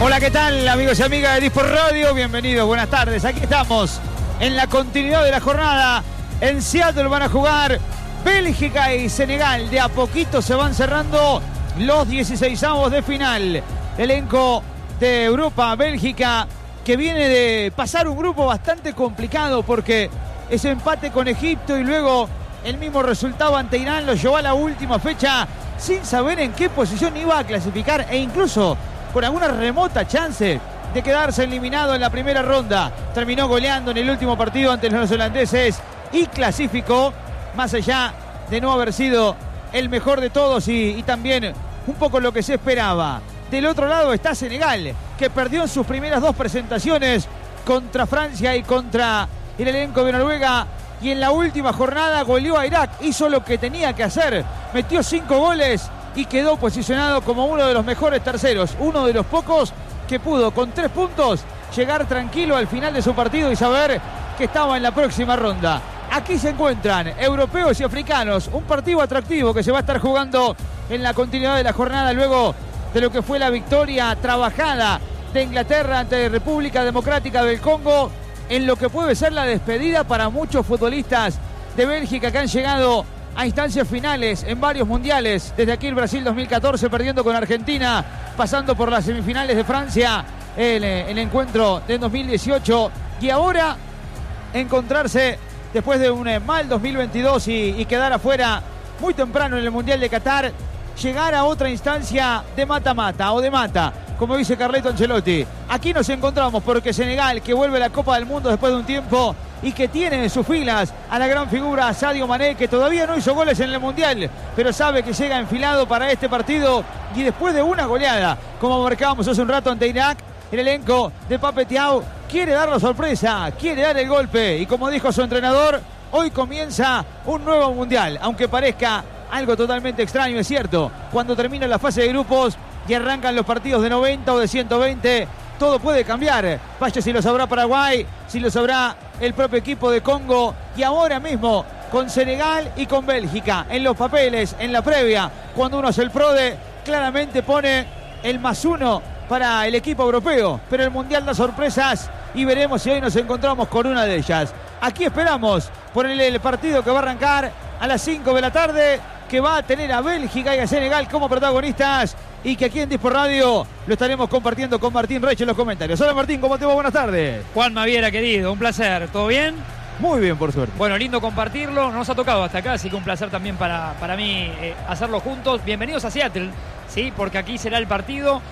Hola, ¿qué tal, amigos y amigas de Disport Radio? Bienvenidos, buenas tardes. Aquí estamos en la continuidad de la jornada. En Seattle van a jugar Bélgica y Senegal. De a poquito se van cerrando los 16avos de final. Elenco de Europa, Bélgica, que viene de pasar un grupo bastante complicado porque ese empate con Egipto y luego el mismo resultado ante Irán lo llevó a la última fecha sin saber en qué posición iba a clasificar e incluso con alguna remota chance de quedarse eliminado en la primera ronda. Terminó goleando en el último partido ante los holandeses y clasificó, más allá de no haber sido el mejor de todos y también un poco lo que se esperaba. Del otro lado está Senegal, que perdió en sus primeras dos presentaciones contra Francia y contra el elenco de Noruega, y en la última jornada goleó a Irak, hizo lo que tenía que hacer, metió 5 goles y quedó posicionado como uno de los mejores terceros, uno de los pocos que pudo con 3 puntos llegar tranquilo al final de su partido y saber que estaba en la próxima ronda. Aquí se encuentran europeos y africanos, un partido atractivo que se va a estar jugando en la continuidad de la jornada luego de lo que fue la victoria trabajada de Inglaterra ante República Democrática del Congo, en lo que puede ser la despedida para muchos futbolistas de Bélgica que han llegado a instancias finales en varios mundiales, desde aquí el Brasil 2014 perdiendo con Argentina, pasando por las semifinales de Francia, el encuentro de 2018, y ahora encontrarse después de un mal 2022 y quedar afuera muy temprano en el Mundial de Qatar, llegar a otra instancia de mata-mata o de mata, como dice Carleto Ancelotti. Aquí nos encontramos porque Senegal, que vuelve a la Copa del Mundo después de un tiempo y que tiene en sus filas a la gran figura Sadio Mané, que todavía no hizo goles en el Mundial, pero sabe que llega enfilado para este partido, y después de una goleada, como marcábamos hace un rato ante Irak, el elenco de Pape Thiaw quiere dar la sorpresa, quiere dar el golpe, y como dijo su entrenador, hoy comienza un nuevo Mundial, aunque parezca algo totalmente extraño, es cierto. Cuando termina la fase de grupos y arrancan los partidos de 90 o de 120, todo puede cambiar. Vaya si lo sabrá Paraguay, si lo sabrá el propio equipo de Congo, y ahora mismo con Senegal y con Bélgica en los papeles, en la previa, cuando uno hace el PRODE, claramente pone el +1 para el equipo europeo, pero el Mundial da sorpresas y veremos si hoy nos encontramos con una de ellas. Aquí esperamos por el partido que va a arrancar a las 5 de la tarde, que va a tener a Bélgica y a Senegal como protagonistas, y que aquí en Disport Radio lo estaremos compartiendo con Martín Reich en los comentarios. Hola Martín, ¿cómo te va? Buenas tardes. Juan Maviera, querido, un placer. ¿Todo bien? Muy bien, por suerte. Bueno, lindo compartirlo, nos ha tocado hasta acá, así que un placer también para mí hacerlo juntos. Bienvenidos a Seattle, ¿sí? Porque aquí será el partido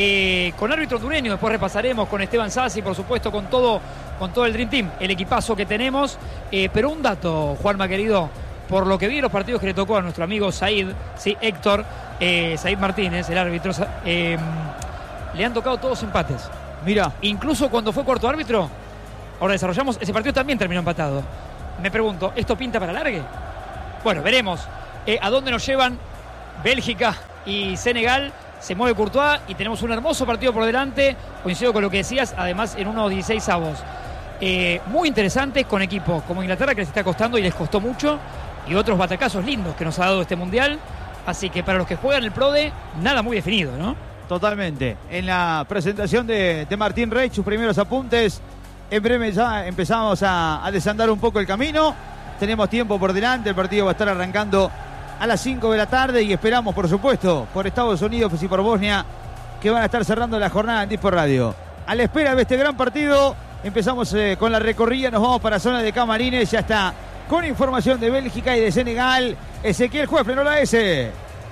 con árbitro hondureño, después repasaremos con Esteban Sassi, por supuesto, con todo el Dream Team, el equipazo que tenemos. Pero un dato, Juanma, querido, por lo que vi en los partidos que le tocó a nuestro amigo Said, ¿sí? Héctor, Said Martínez, el árbitro, le han tocado todos empates. Mira. Incluso cuando fue cuarto árbitro, ahora desarrollamos, ese partido también terminó empatado. Me pregunto, ¿esto pinta para largue? Bueno, veremos a dónde nos llevan Bélgica y Senegal. Se mueve Courtois y tenemos un hermoso partido por delante. Coincido con lo que decías, además en unos 16avos. Muy interesantes, con equipos como Inglaterra, que les está costando y les costó mucho, y otros batacazos lindos que nos ha dado este Mundial. Así que para los que juegan el PRODE, nada muy definido, ¿no? Totalmente. En la presentación de Martín Reich, sus primeros apuntes, en breve ya empezamos a desandar un poco el camino. Tenemos tiempo por delante, el partido va a estar arrancando a las 5 de la tarde y esperamos, por supuesto, por Estados Unidos y por Bosnia, que van a estar cerrando la jornada en Disport Radio. A la espera de este gran partido, empezamos con la recorrida, nos vamos para zona de camarines, ya está con información de Bélgica y de Senegal, Ezequiel Juefre, no la S.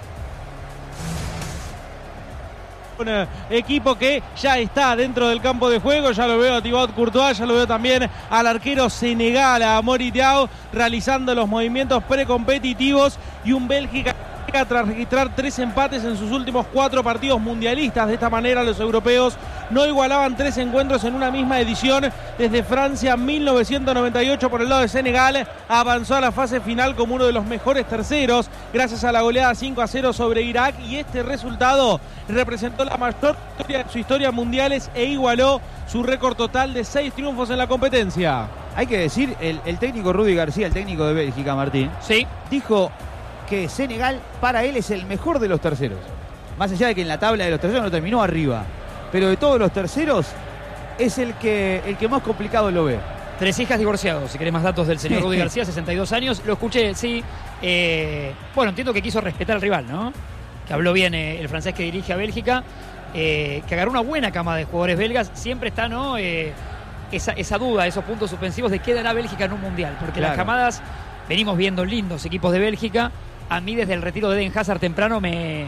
Un equipo que ya está dentro del campo de juego, ya lo veo a Thibaut Courtois, ya lo veo también al arquero Senegal, a Mori Thiaw, realizando los movimientos precompetitivos, y un Bélgica tras registrar 3 empates en sus últimos 4 partidos mundialistas. De esta manera los europeos no igualaban 3 encuentros en una misma edición desde Francia 1998. Por el lado de Senegal, avanzó a la fase final como uno de los mejores terceros gracias a la goleada 5-0 sobre Irak, y este resultado representó la mayor victoria de su historia en mundiales e igualó su récord total de 6 triunfos en la competencia. Hay que decir, el técnico Rudy García, el técnico de Bélgica, Martín, sí, dijo que Senegal para él es el mejor de los terceros. Más allá de que en la tabla de los terceros no terminó arriba. pero de todos los terceros es el que más complicado lo ve. 3 hijas divorciados, si querés más datos del señor Rudy García, 62 años. Lo escuché, sí. Bueno, entiendo que quiso respetar al rival, ¿no? Que habló bien el francés que dirige a Bélgica, que agarró una buena cama de jugadores belgas. Siempre está, ¿no? Esa duda, esos puntos suspensivos de qué dará Bélgica en un mundial. Porque las camadas, venimos viendo lindos equipos de Bélgica. A mí desde el retiro de Eden Hazard temprano me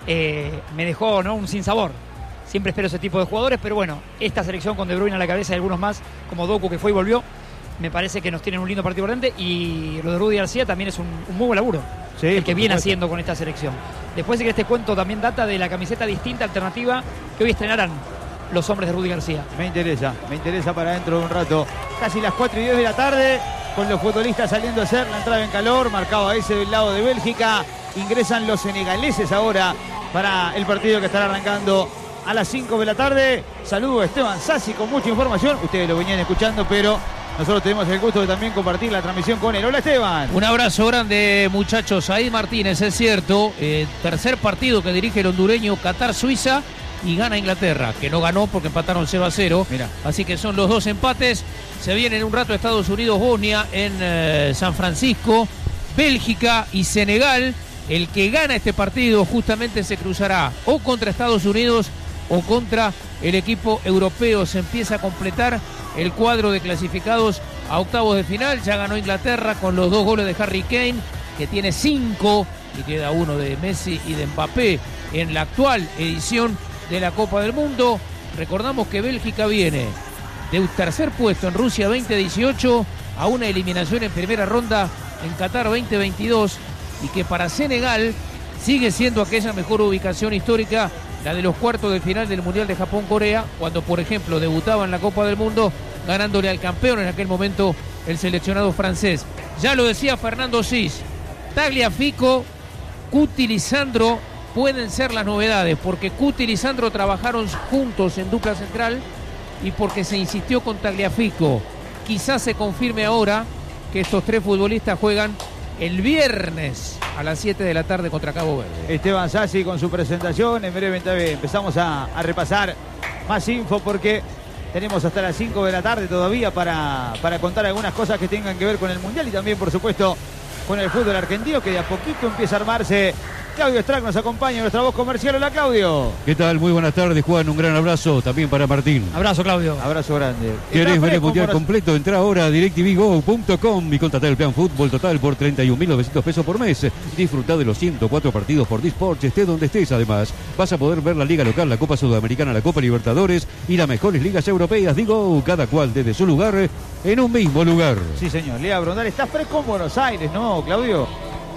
dejó, ¿no? Un sinsabor. Siempre espero ese tipo de jugadores, pero bueno, esta selección con De Bruyne a la cabeza y algunos más, como Doku que fue y volvió, me parece que nos tienen un lindo partido por delante, y lo de Rudy García también es un muy buen laburo, sí, el que viene haciendo con esta selección. Después de que este cuento también data de la camiseta distinta, alternativa, que hoy estrenarán los hombres de Rudy García. Me interesa para dentro de un rato. Casi las 4:10 de la tarde, con los futbolistas saliendo a hacer la entrada en calor, marcado a ese del lado de Bélgica. Ingresan los senegaleses ahora para el partido que estará arrancando a las 5 de la tarde. Saludo a Esteban Sassi con mucha información. Ustedes lo venían escuchando, pero nosotros tenemos el gusto de también compartir la transmisión con él. Hola, Esteban. Un abrazo grande, muchachos. Ahí Martínez, es cierto. Tercer partido que dirige el hondureño, Qatar-Suiza, y gana Inglaterra, que no ganó porque empataron 0-0. Mirá. Así que son los 2 empates. Se viene en un rato Estados Unidos-Bosnia en San Francisco. Bélgica y Senegal. El que gana este partido justamente se cruzará o contra Estados Unidos o contra el equipo europeo. Se empieza a completar el cuadro de clasificados a octavos de final. Ya ganó Inglaterra con los 2 goles de Harry Kane, que tiene 5, y queda uno de Messi y de Mbappé en la actual edición de la Copa del Mundo. Recordamos que Bélgica viene de un tercer puesto en Rusia 2018 a una eliminación en primera ronda en Qatar 2022, y que para Senegal sigue siendo aquella mejor ubicación histórica, la de los cuartos de final del Mundial de Japón-Corea, cuando por ejemplo debutaba en la Copa del Mundo ganándole al campeón en aquel momento, el seleccionado francés. Ya lo decía Fernando Sis, Tagliafico, Cuti y Lisandro pueden ser las novedades, porque Cuti y Lisandro trabajaron juntos en dupla central y porque se insistió con Tagliafico. Quizás se confirme ahora que estos 3 futbolistas juegan el viernes a las 7 de la tarde contra Cabo Verde. Esteban Sassi con su presentación. En breve empezamos a repasar más info, porque tenemos hasta las 5 de la tarde todavía para contar algunas cosas que tengan que ver con el Mundial y también, por supuesto, con el fútbol argentino, que de a poquito empieza a armarse. Claudio Strack nos acompaña, nuestra voz comercial. Hola, Claudio. ¿Qué tal? Muy buenas tardes, Juan. Un gran abrazo también para Martín. Abrazo, Claudio. Abrazo grande. ¿Querés ver el Mundial completo? Entra ahora a DirecTVGo.com y contratá el plan fútbol total por 31.900 pesos por mes. Disfrutá de los 104 partidos por Disports, estés donde estés. Además, vas a poder ver la Liga Local, la Copa Sudamericana, la Copa Libertadores y las mejores ligas europeas. Digo, cada cual desde su lugar, en un mismo lugar. Sí, señor. Lea Brondal, está fresco en Buenos Aires, ¿no, Claudio?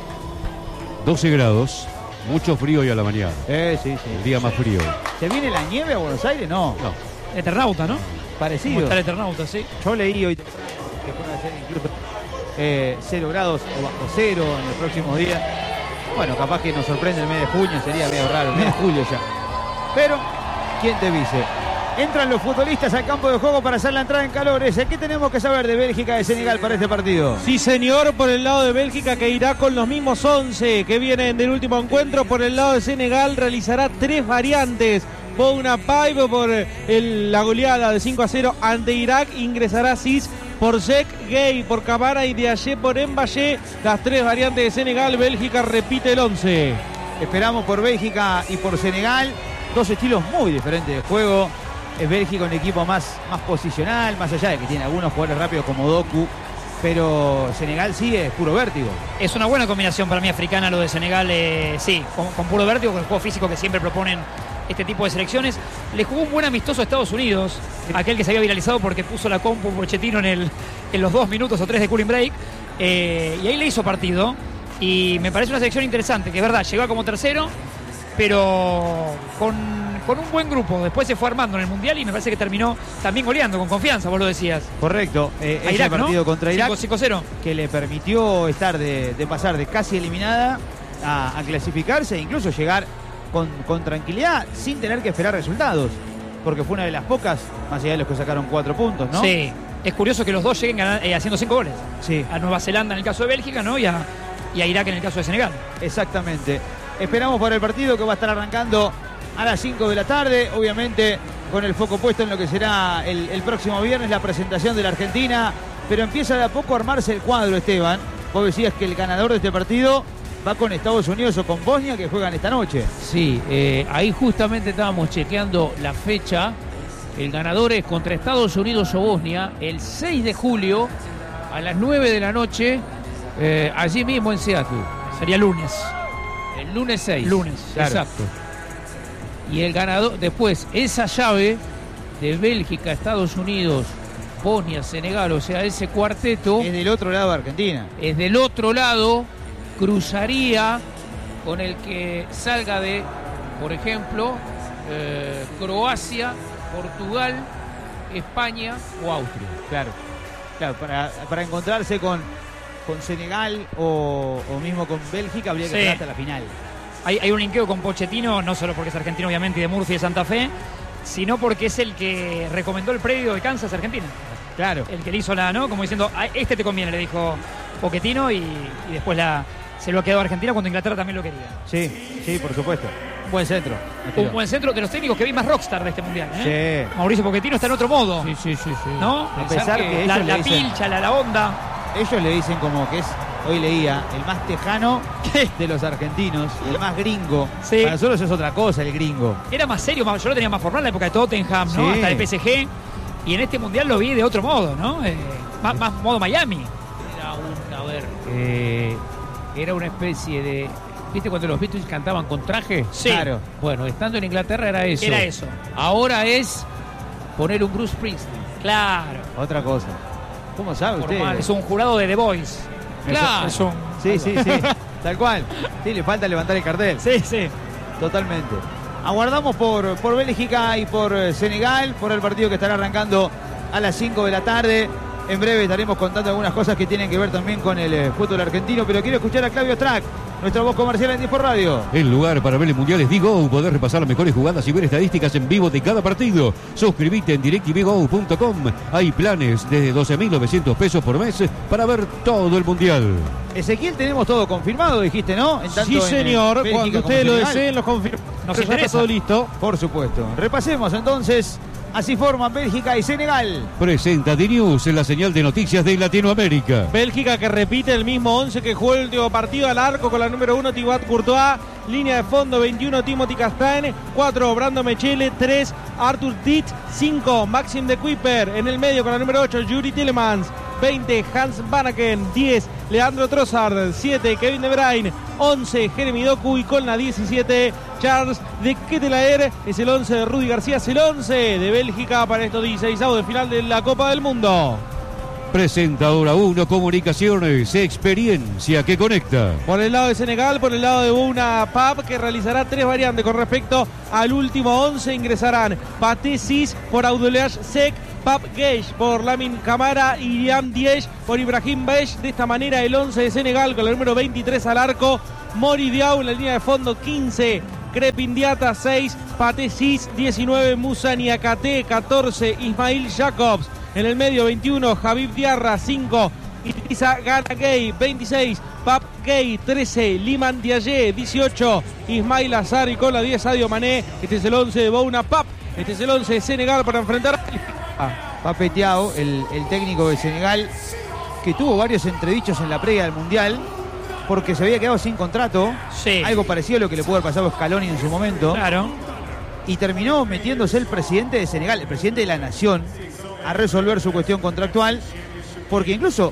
12 grados, mucho frío hoy a la mañana. Sí. El día más frío. ¿Se viene la nieve a Buenos Aires? No. Eternauta, ¿no? Parecido. Como está el Eternauta, sí. Yo leí hoy que pueden ser incluso 0 grados o bajo cero en los próximos días. Bueno, capaz que nos sorprende el mes de junio, sería medio raro, el mes de julio ya. Pero, ¿quién te dice? Entran los futbolistas al campo de juego para hacer la entrada en calores. ¿Qué tenemos que saber de Bélgica y de Senegal para este partido? Sí, señor, por el lado de Bélgica, que irá con los mismos 11 que vienen del último encuentro. Por el lado de Senegal realizará 3 variantes. Bouna Paiva por la goleada de 5-0 ante Irak. Ingresará Sis por Zek, Gay por Camara y Diaye por Mbaye. Las 3 variantes de Senegal. Bélgica repite el 11. Esperamos por Bélgica y por Senegal. 2 estilos muy diferentes de juego. Es Bélgica un equipo más posicional, más allá de que tiene algunos jugadores rápidos como Doku, pero Senegal sí es puro vértigo. Es una buena combinación para mí africana lo de Senegal, sí, con puro vértigo, con el juego físico que siempre proponen este tipo de selecciones. Le jugó un buen amistoso a Estados Unidos, aquel que se había viralizado porque puso la compu Pochettino en los 2 minutos o 3 de cooling break, y ahí le hizo partido, y me parece una selección interesante, que es verdad, llegó como tercero, pero con un buen grupo. Después se fue armando en el Mundial y me parece que terminó también goleando con confianza, vos lo decías. Correcto. Irak, ese partido, ¿no?, contra Irak, 5-0, que le permitió estar de pasar de casi eliminada a clasificarse e incluso llegar con tranquilidad sin tener que esperar resultados, porque fue una de las pocas, más allá de los que sacaron 4 puntos, ¿no? Sí. Es curioso que los dos lleguen haciendo 5 goles. Sí. A Nueva Zelanda en el caso de Bélgica, ¿no? Y a Irak en el caso de Senegal. Exactamente. Esperamos por el partido que va a estar arrancando a las 5 de la tarde. Obviamente con el foco puesto en lo que será el próximo viernes, la presentación de la Argentina, pero empieza de a poco a armarse el cuadro, Esteban. Vos decías que el ganador de este partido va con Estados Unidos o con Bosnia, que juegan esta noche. Sí, ahí justamente estábamos chequeando la fecha. El ganador es contra Estados Unidos o Bosnia el 6 de julio a las 9 de la noche, allí mismo en Seattle. Sería lunes. El lunes 6. Lunes, claro. Exacto. Y el ganador, después, esa llave de Bélgica, Estados Unidos, Bosnia, Senegal, o sea, ese cuarteto Es del otro lado de Argentina. es del otro lado, cruzaría con el que salga de, por ejemplo, Croacia, Portugal, España o Austria. Claro, para encontrarse con Senegal o mismo con Bélgica habría que Sí. llegar hasta la final. Hay un linkeo con Pochettino, no solo porque es argentino, obviamente, y de Murcia y de Santa Fe, sino porque es el que recomendó el predio de Kansas, Argentina. Claro. El que le hizo la, ¿no? Como diciendo, este te conviene, le dijo Pochettino, y después se lo ha quedado a Argentina cuando Inglaterra también lo quería. Sí, por supuesto. Buen centro. Un buen centro de los técnicos que vi más rockstar de este mundial, ¿eh? Sí. Mauricio Pochettino está en otro modo, Sí. ¿no? A pesar que La ellos le dicen- pilcha, la onda. Ellos le dicen como que es, hoy leía, el más tejano de los argentinos, el más gringo. Sí. Para nosotros es otra cosa el gringo. Era más serio, yo lo tenía más formal en la época de Tottenham, ¿no? Sí. Hasta el PSG. Y en este mundial lo vi de otro modo, ¿no? Más modo Miami. Era una especie de... ¿Viste cuando los Beatles cantaban con traje? Sí. Claro. Bueno, estando en Inglaterra era eso. Era eso. Ahora es poner un Bruce Springsteen. Claro. Otra cosa. ¿Cómo sabe usted? Formal. Es un jurado de The Voice. Claro. Es un... Sí. Tal cual. Sí, le falta levantar el cartel. Sí. Totalmente. Aguardamos por Bélgica y por Senegal, por el partido que estará arrancando a las 5 de la tarde. En breve estaremos contando algunas cosas que tienen que ver también con el fútbol argentino, pero quiero escuchar a Claudio Strack, nuestra voz comercial en Dispor Radio. El lugar para ver el Mundial es Digo. Poder repasar las mejores jugadas y ver estadísticas en vivo de cada partido. Suscríbete en directvgo.com. Hay planes desde 12.900 pesos por mes para ver todo el Mundial. Ezequiel, tenemos todo confirmado, dijiste, ¿no? En tanto Sí, en, señor. Bélgica Cuando como ustedes lo Senegal. deseen, lo confirmo. Nos Ya está interesa. todo listo. Por supuesto. Repasemos entonces. Así forman Bélgica y Senegal. Presenta D-News en la señal de noticias de Latinoamérica. Bélgica que repite el mismo 11 que jugó el último partido al arco con la número 1 Thibaut Courtois, línea de fondo 21 Timothy Castagne, 4 Brando Mechele, 3 Arthur Dit, 5 Maxim de Kuiper, en el medio con la número 8 Yuri Tielemans, 20 Hans Vanaken, 10 Leandro Trossard, 7 Kevin De Bruyne, 11 Jeremy Doku y con la 17 Charles de Ketelaere. Es el 11 de Rudy García, es el 11 de Bélgica para estos 16avos de final de la Copa del Mundo. Presenta Hora 1 Comunicaciones, experiencia que conecta. Por el lado de Senegal, por el lado de una PAP que realizará 3 variantes con respecto al último 11. Ingresarán Pathé Ciss por Abdoulaye Seck, Pap Gueye por Lamin Camara y Liam Diech por Ibrahim Bech. De esta manera el 11 de Senegal con el número 23 al arco, Mori Diaw en la línea de fondo, 15 Crepin Diata, 6 Pathé Ciss, 19 Moussa Niakhaté, 14 Ismail Jacobs. En el medio 21 Habib Diarra, 5 Idrissa Gana Gueye, 26 Pap Gueye, 13 Liman Diaye, 18 Ismail Azar y con la 10 Sadio Mané. Este es el 11 de Bouna Pap. Este es el 11 de Senegal para enfrentar a Pape Thiaw, el técnico de Senegal, que tuvo varios entredichos en la previa del Mundial porque se había quedado sin contrato. Sí. Algo parecido a lo que le pudo haber pasado a Scaloni en su momento. Claro. Y terminó metiéndose el presidente de Senegal, el presidente de la nación, a resolver su cuestión contractual, porque incluso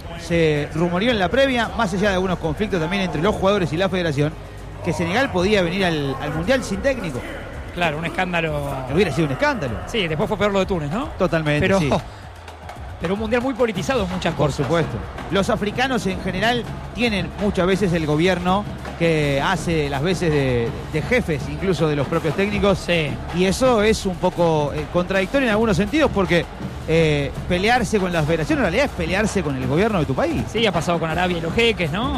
se rumoreó en la previa, más allá de algunos conflictos también entre los jugadores y la federación, que Senegal podía venir al Mundial sin técnico. Claro, un escándalo. Hubiera sido un escándalo. Sí, después fue peor lo de Túnez, ¿no? Totalmente, Pero, sí. pero un mundial muy politizado en muchas Por cosas. supuesto. Los africanos en general tienen muchas veces el gobierno que hace las veces de jefes, incluso de los propios técnicos. Sí. Y eso es un poco contradictorio en algunos sentidos porque pelearse con la federación en realidad es pelearse con el gobierno de tu país. Sí, ha pasado con Arabia y los jeques, ¿no?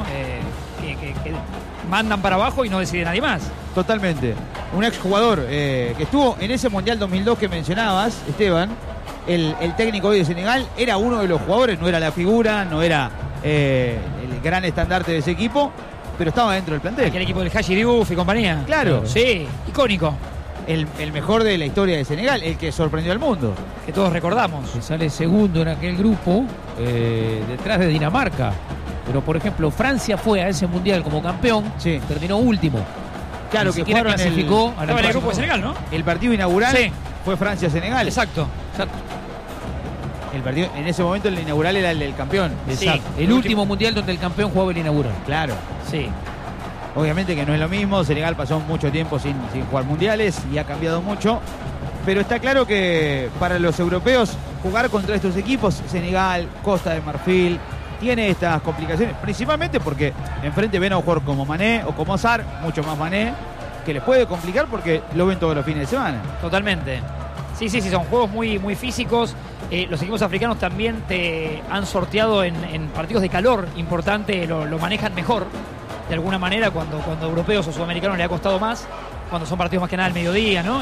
Que mandan para abajo y no decide nadie más. Totalmente. Un exjugador que estuvo en ese Mundial 2002 que mencionabas, Esteban, el técnico hoy de Senegal, era uno de los jugadores, no era la figura, no era el gran estandarte de ese equipo, pero estaba dentro del plantel. Aquel equipo del Haji Diouf y compañía. Claro. Sí, icónico. el mejor de la historia de Senegal, el que sorprendió al mundo. Que todos recordamos. Que sale segundo en aquel grupo, detrás de Dinamarca. Pero, por ejemplo, Francia fue a ese mundial como campeón, Sí. terminó último. Claro, Ni que siquiera jugaron clasificó a la Estaba en el fase grupo de de Senegal, ¿no? el partido inaugural. Sí. Fue Francia-Senegal. Exacto. Exacto. El partido, en ese momento el inaugural era el del campeón. Exacto. Sí. El último mundial donde el campeón jugaba el inaugural. Claro. Sí. Obviamente que no es lo mismo. Senegal pasó mucho tiempo sin jugar mundiales y ha cambiado mucho. Pero está claro que para los europeos jugar contra estos equipos, Senegal, Costa de Marfil, tiene estas complicaciones. Principalmente porque enfrente ven a un jugador como Mané o como Sarr, mucho más Mané, que les puede complicar porque lo ven todos los fines de semana. Totalmente. Sí, son juegos muy, muy físicos. Los equipos africanos también te han sorteado en partidos de calor importante, lo manejan mejor, de alguna manera, cuando europeos o sudamericanos le ha costado más, cuando son partidos más que nada al mediodía, ¿no?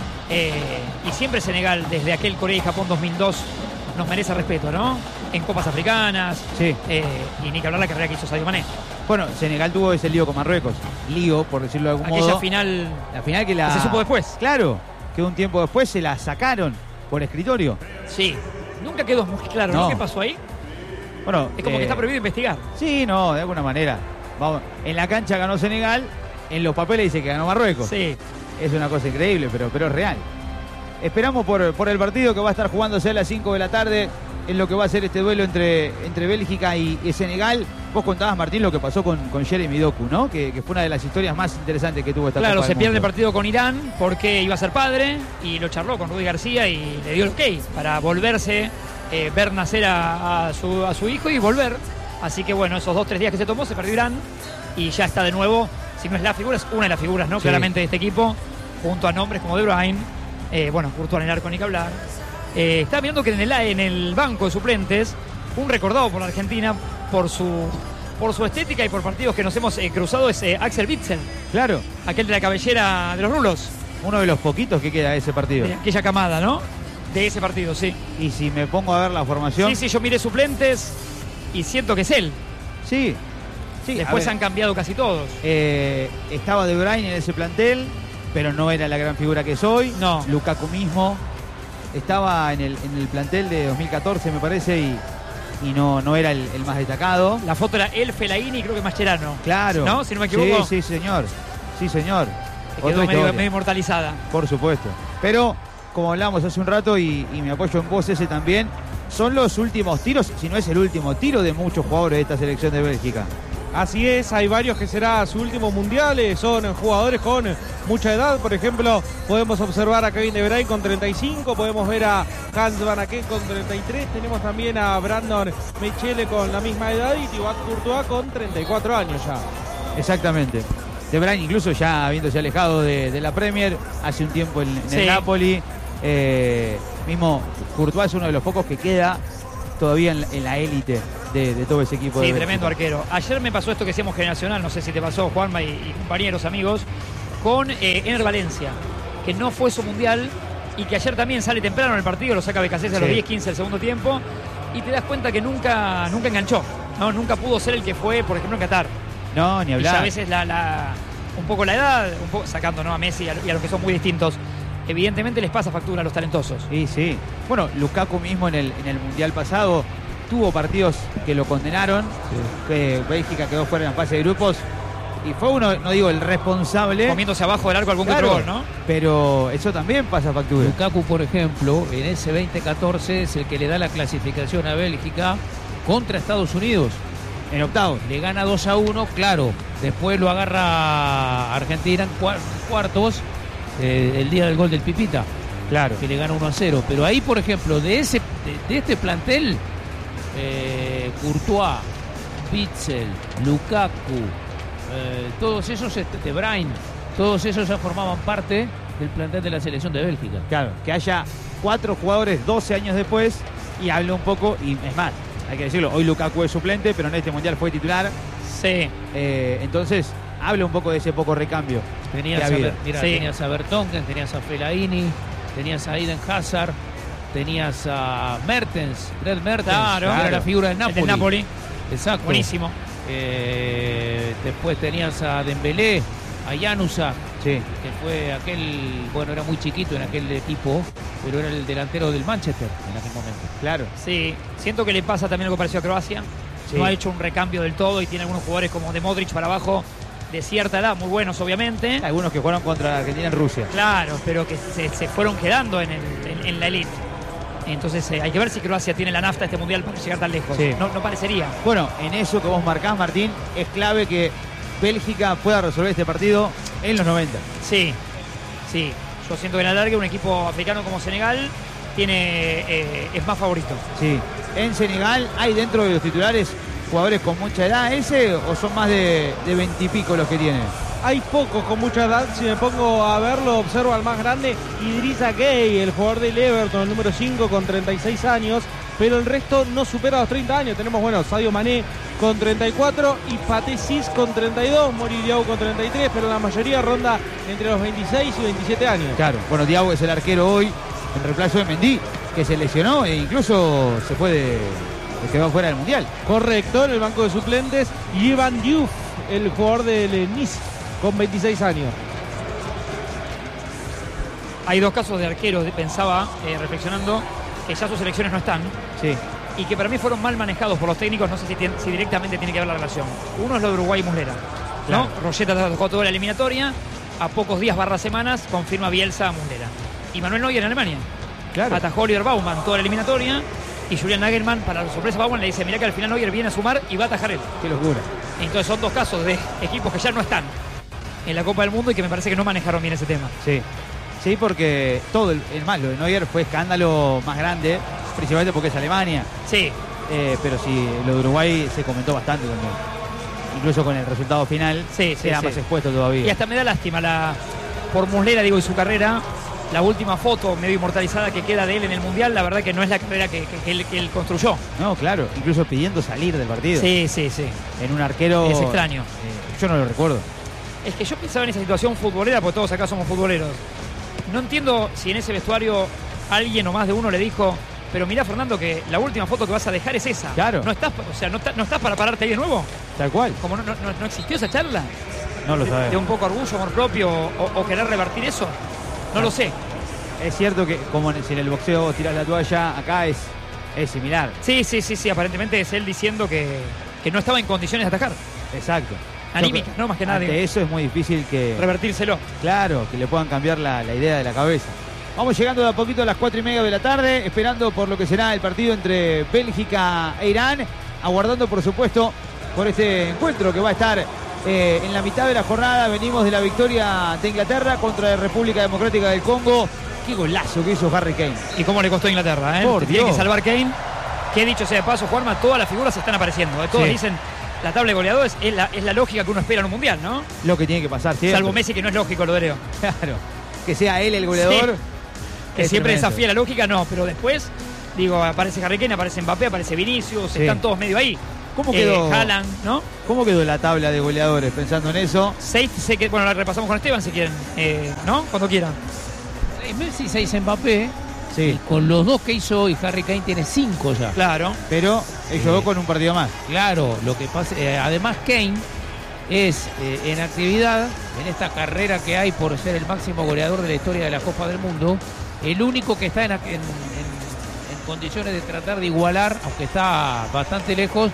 Y siempre Senegal, desde aquel Corea y Japón 2002, nos merece respeto, ¿no? En copas africanas, Sí. y ni que hablar la carrera que hizo Sadio Mané. Bueno, Senegal tuvo ese lío con Marruecos. Lío, por decirlo de algún Aquella modo. final La final que que se supo después. Claro, que un tiempo después se la sacaron por escritorio. Sí. Nunca quedó muy claro, ¿no? No. ¿Qué pasó ahí? Bueno, Es como que está prohibido investigar. Sí, no, de alguna manera. Vamos, en la cancha ganó Senegal, en los papeles dice que ganó Marruecos. Sí. Es una cosa increíble, pero es real. Esperamos por el partido que va a estar jugándose a las 5 de la tarde, en lo que va a ser este duelo entre Bélgica y Senegal. Vos contabas, Martín, lo que pasó con Jeremy Doku, ¿no? Que fue una de las historias más interesantes que tuvo esta Claro, Copa se del pierde el Mundo. partido con Irán porque iba a ser padre y lo charló con Rudy García y le dio el ok para volverse, ver nacer a su hijo y volver. Así que bueno, esos 2-3 días que se tomó, se perdió Irán y ya está de nuevo. Si no es la figura, es una de las figuras, ¿no? Sí. Claramente de este equipo, junto a nombres como De Bruyne, bueno, Courtois en el arco, ni que hablar. Estaba viendo que en el banco de suplentes, un recordado por la Argentina por su estética y por partidos que nos hemos cruzado es Axel Witsel, Claro, aquel de la cabellera de los rulos, uno de los poquitos que queda de ese partido. de aquella camada, ¿no? De ese partido, sí. Y si me pongo a ver la formación... Sí, yo miré suplentes y siento que es él. Sí. Sí, Después a ver, han cambiado casi todos. estaba De Bruyne en ese plantel, pero no era la gran figura que es hoy. No. Lukaku mismo estaba en el plantel de 2014, me parece, y no era el más destacado. La foto era él, Fellaini y creo que Mascherano. Claro. ¿No? Si no me equivoco. Sí, señor. Sí, señor. Que Otra quedó medio historia, inmortalizada. por supuesto. Pero, como hablamos hace un rato, y me apoyo en vos ese también, son los últimos tiros, si no es el último tiro de muchos jugadores de esta selección de Bélgica. Así es, hay varios que será su último mundial, son jugadores con mucha edad. Por ejemplo, podemos observar a Kevin De Bruyne con 35, podemos ver a Hans Van Aken con 33, tenemos también a Brandon Michele con la misma edad y Thibaut Courtois con 34 años ya. Exactamente. De Bruyne incluso ya habiéndose alejado de la Premier hace un tiempo en Sí. el Napoli. Mismo Courtois es uno de los pocos que queda todavía en la élite de todo ese equipo. Sí, de tremendo Bélgica. arquero. Ayer me pasó esto que decíamos generacional, no sé si te pasó, Juanma y compañeros, amigos, con Ener Valencia, que no fue su mundial y que ayer también sale temprano en el partido, lo saca Becasés a los Sí. 10-15 del segundo tiempo y te das cuenta que nunca enganchó, ¿no? Nunca pudo ser el que fue, por ejemplo, en Qatar. No, ni Y ya hablar. a veces un poco la edad, un poco, sacando, ¿no?, a Messi y a los que son muy distintos, evidentemente les pasa factura a los talentosos. Sí, sí. Bueno, Lukaku mismo en el Mundial pasado tuvo partidos que lo condenaron. Que Bélgica quedó fuera en la fase de grupos. Y fue uno, no digo el responsable. Comiéndose abajo del arco algún que Claro, otro gol, ¿no? Pero eso también pasa factura. Lukaku, por ejemplo, en ese 2014 es el que le da la clasificación a Bélgica contra Estados Unidos. En octavos. Le gana 2-1, claro. Después lo agarra Argentina en cuartos, el día del gol del Pipita, Claro. que le gana 1-0. Pero ahí, por ejemplo, de este plantel, Courtois, Witsel, Lukaku, todos esos, De Bruyne, todos esos ya formaban parte del plantel de la selección de Bélgica. Claro, que haya 4 jugadores 12 años después y hable un poco, y es más, hay que decirlo, hoy Lukaku es suplente, pero en este Mundial fue titular. Sí. Entonces, habla un poco de ese poco recambio. Tenías que a, ha habido. mira, Sí. tenías a Vertonghen, tenías a Fellaini, tenías a Eden Hazard, tenías a Mertens, Fred Mertens, Claro. que era la figura del El Napoli. del Napoli. Exacto. Buenísimo. Después tenías a Dembélé, a Llanusa, Sí. que fue aquel, bueno, era muy chiquito en aquel equipo, pero era el delantero del Manchester en aquel momento. Claro. Sí, siento que le pasa también algo parecido a Croacia. Sí. No ha hecho un recambio del todo y tiene algunos jugadores como de Modric para abajo, de cierta edad, muy buenos obviamente. Algunos que jugaron contra Argentina en Rusia. Claro, pero que se fueron quedando en la elite. Entonces hay que ver si Croacia tiene la nafta de este mundial para llegar tan lejos. Sí. No parecería. Bueno, en eso que vos marcás, Martín, es clave que Bélgica pueda resolver este partido en los 90. Sí, sí. Yo siento que en la larga un equipo africano como Senegal es más favorito. Sí. En Senegal hay dentro de los titulares jugadores con mucha edad ese o son más de 20 y pico los que tienen. Hay pocos con mucha edad. Si me pongo a verlo, observo al más grande, Idrissa Gueye, el jugador del Everton, el número 5, con 36 años. Pero el resto no supera los 30 años. Tenemos, bueno, Sadio Mané con 34 y Pathé Ciss con 32, Mori Diaw con 33, pero la mayoría ronda entre los 26 y 27 años. Claro. Bueno, Diaw es el arquero hoy en reemplazo de Mendy, que se lesionó e incluso se fue quedó fuera del Mundial. Correcto, en el banco de suplentes, Yvan Diouf, el jugador del Nice, con 26 años. Hay dos casos de arqueros, pensaba, reflexionando, que ya sus selecciones no están. Sí. Y que para mí fueron mal manejados por los técnicos, no sé si directamente tiene que ver la relación. Uno es lo de Uruguay y Muslera, ¿no? Claro. Rosetta tocó toda la eliminatoria, a pocos días / semanas confirma Bielsa a Muslera. Y Manuel Neuer en Alemania. Claro. Atajó Oliver Baumann toda la eliminatoria y Julian Nagelsmann, para la sorpresa Baumann, le dice, mirá que al final Neuer viene a sumar y va a atajar él. Qué locura. Entonces son dos casos de equipos que ya no están en la Copa del Mundo y que me parece que no manejaron bien ese tema. Sí. Sí, porque todo el mal, lo de Neuer fue escándalo más grande, principalmente porque es Alemania. Sí, Pero sí, lo de Uruguay se comentó bastante también. Incluso con el resultado final, Sí, sí, era sí. más expuesto todavía. y hasta me da lástima por Muslera, digo, y su carrera. La última foto medio inmortalizada que queda de él en el Mundial, la verdad que no es la carrera que él construyó. No, claro, incluso pidiendo salir del partido. Sí. En un arquero. Es extraño. Yo no lo recuerdo. Es que yo pensaba en esa situación futbolera, porque todos acá somos futboleros. No entiendo si en ese vestuario alguien o más de uno le dijo, pero mirá, Fernando, que la última foto que vas a dejar es esa. Claro. No estás, no estás para pararte ahí de nuevo. Tal cual. Como no existió esa charla. No lo De sabemos. un poco orgullo, amor propio o querer revertir eso. No lo sé. Es cierto que como si en el boxeo tirás la toalla, acá es similar. Sí. Aparentemente es él diciendo que no estaba en condiciones de atacar. Exacto. Anímicas, ¿no? Más que nada. Ante eso es muy difícil que, Revertírselo. claro, que le puedan cambiar la idea de la cabeza. Vamos llegando de a poquito a las 4:30 de la tarde, esperando por lo que será el partido entre Bélgica e Irán, aguardando por supuesto por este encuentro que va a estar en la mitad de la jornada. Venimos de la victoria de Inglaterra contra la República Democrática del Congo. Qué golazo que hizo Harry Kane. ¿Y cómo le costó a Inglaterra? Por Tiene que Dios. salvar Kane. Que dicho sea de paso, Juanma, todas las figuras están apareciendo. Todos Sí. dicen, la tabla de goleadores es la lógica que uno espera en un mundial, ¿no? Lo que tiene que pasar siempre. Salvo Messi, que no es lógico lo de Leo. Claro. Que sea él el goleador. Que Es siempre tremendo. desafía la lógica, no. Pero después, digo, aparece Harry Kane, aparece Mbappé, aparece Vinicius, Sí. están todos medio ahí. ¿Cómo quedó? Haaland, ¿no? ¿Cómo quedó la tabla de goleadores pensando en eso? 6, sé que, bueno, la repasamos con Esteban si quieren, ¿no? Cuando quieran. 6 Messi, 6 Mbappé. Sí. Y con los dos que hizo hoy Harry Kane tiene 5 ya. Claro. Pero él jugó con un partido más. Claro, lo que pasa, además Kane es en actividad, en esta carrera que hay por ser el máximo goleador de la historia de la Copa del Mundo, el único que está en condiciones de tratar de igualar, aunque está bastante lejos,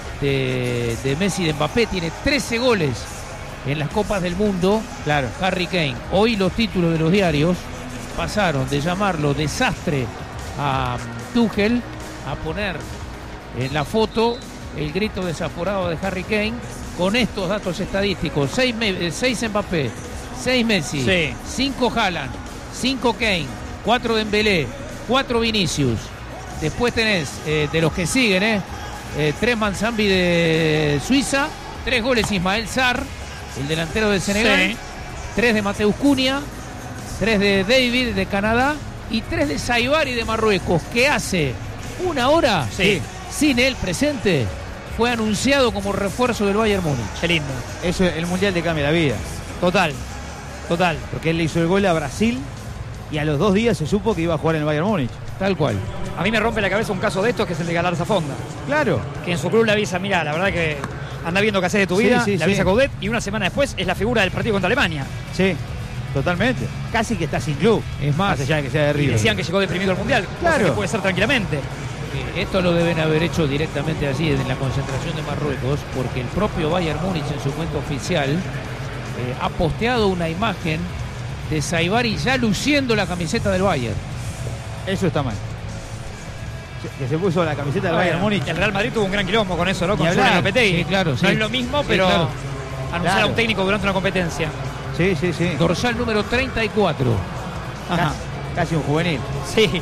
de Messi y de Mbappé. Tiene 13 goles en las Copas del Mundo, Claro. Harry Kane. Hoy los títulos de los diarios pasaron de llamarlo desastre a Tuchel a poner en la foto el grito desaforado de Harry Kane con estos datos estadísticos: 6 Mbappé, 6 Messi, Sí. 5 Haaland, 5 Kane, 4 Dembélé, 4 Vinicius. Después tenés de los que siguen 3 Manzambi de Suiza, 3 goles Ismael Sarr, el delantero de Senegal, Sí. 3 de Mateus Cunha, 3 de David de Canadá y 3 de Saibari de Marruecos, que hace una hora, Sí. sin él presente, fue anunciado como refuerzo del Bayern Múnich. Qué lindo. Eso, el Mundial te cambia la vida. Total. Porque él le hizo el gol a Brasil y a los 2 días se supo que iba a jugar en el Bayern Múnich. Tal cual. A mí me rompe la cabeza un caso de estos, que es el de Galarza Fonda. Claro. Que en su club le avisa, mira, la verdad que anda viendo qué haces de tu Sí, vida, sí, le avisa sí. Coudet, y una semana después es la figura del partido contra Alemania. Sí. Totalmente. Casi que está sin club. Es más allá de que sea de Y River. decían que llegó deprimido al Mundial, cosa Claro. que puede ser tranquilamente. Esto lo deben haber hecho directamente allí en la concentración de Marruecos, porque el propio Bayern Múnich en su cuenta oficial ha posteado una imagen de Saibari ya luciendo la camiseta del Bayern. Eso está mal. Que se puso la camiseta del Bayern Múnich. El Real Madrid tuvo un gran quilombo con eso, ¿no? Con Ni hablar. Julen Lopetegui. Sí, claro, sí. No es lo mismo, Sí, pero claro. anunciar Claro. a un técnico durante una competencia. Sí, sí, sí. Dorsal número 34. Ajá. Casi un juvenil. Sí.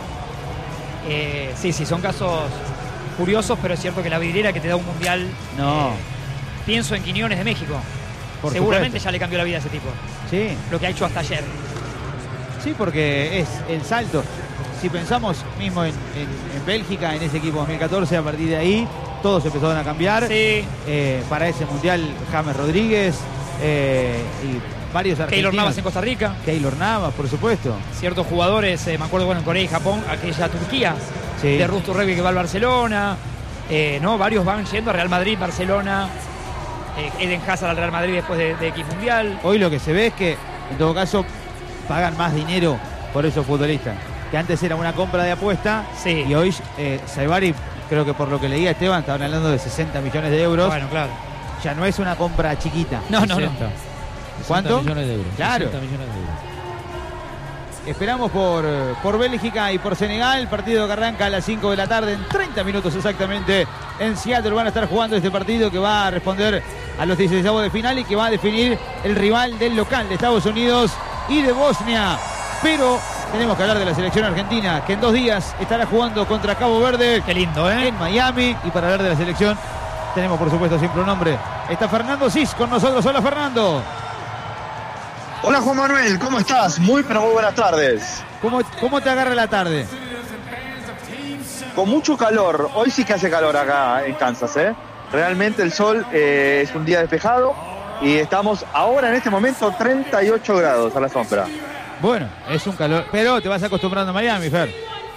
Sí, son casos curiosos, pero es cierto que la vidriera que te da un Mundial... No. Pienso en Quiñones de México. Por Seguramente supuesto. ya le cambió la vida a ese tipo. Sí. Lo que ha hecho hasta ayer. Sí, porque es el salto. Si pensamos mismo en Bélgica, en ese equipo 2014, a partir de ahí todos empezaron a cambiar. Sí. Para ese mundial, James Rodríguez y varios argentinos. Keylor Navas en Costa Rica. Keylor Navas, por supuesto. Ciertos jugadores, me acuerdo, en Corea y Japón, aquella Turquía, Sí. de Rusto Rugby que va al Barcelona. ¿No? Varios van yendo a Real Madrid, Barcelona. Eden Hazard al Real Madrid después de X Mundial. Hoy lo que se ve es que, en todo caso, pagan más dinero por esos futbolistas. Que antes era una compra de apuesta. Sí. Y hoy, Saibari, creo que por lo que leía Esteban, estaban hablando de 60 millones de euros. Bueno, claro. Ya no es una compra chiquita. No. 60 ¿Cuánto? millones de euros. Claro. 60 millones de euros. Esperamos por Bélgica y por Senegal. El partido que arranca a las 5 de la tarde, en 30 minutos exactamente, en Seattle. Van a estar jugando este partido que va a responder a los 16avos de final y que va a definir el rival del local de Estados Unidos y de Bosnia. Pero tenemos que hablar de la selección argentina, que en 2 días estará jugando contra Cabo Verde. Qué lindo, ¿eh? En Miami. Y para hablar de la selección tenemos, por supuesto, siempre un nombre. Está Fernando Cis con nosotros. Hola, Fernando. Hola Juan Manuel, ¿cómo estás? Pero muy buenas tardes. ¿Cómo te agarra la tarde? Con mucho calor, hoy sí que hace calor acá en Kansas, ¿eh? Realmente el sol es un día despejado y estamos ahora en este momento 38 grados a la sombra. Bueno, es un calor, pero te vas acostumbrando a Miami, Fer.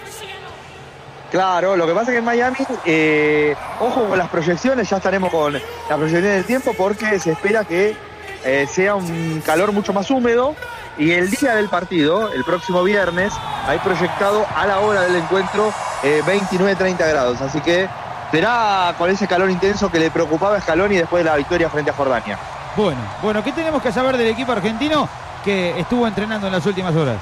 Claro, lo que pasa es que en Miami, ojo con las proyecciones, ya estaremos con las proyecciones del tiempo porque se espera que sea un calor mucho más húmedo y el día del partido, el próximo viernes, hay proyectado a la hora del encuentro 29-30 grados, así que será con ese calor intenso que le preocupaba a Scaloni después de la victoria frente a Jordania. Bueno, ¿qué tenemos que saber del equipo argentino que estuvo entrenando en las últimas horas?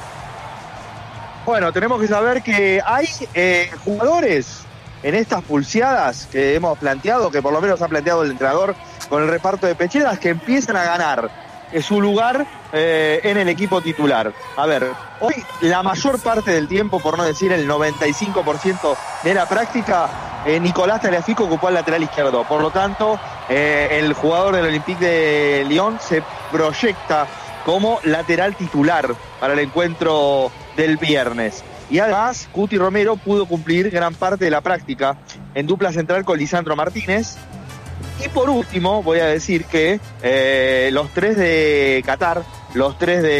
Bueno, tenemos que saber que hay jugadores en estas pulseadas que hemos planteado, que por lo menos ha planteado el entrenador con el reparto de pecheras, que empiezan a ganar su lugar en el equipo titular. A ver, hoy la mayor parte del tiempo, por no decir el 95% de la práctica, Nicolás Tagliafico ocupó el lateral izquierdo. Por lo tanto, el jugador del Olympique de Lyon se proyecta como lateral titular para el encuentro del viernes. Y además, Cuti Romero pudo cumplir gran parte de la práctica en dupla central con Lisandro Martínez. Y por último, voy a decir que los 3 de Qatar, los 3 de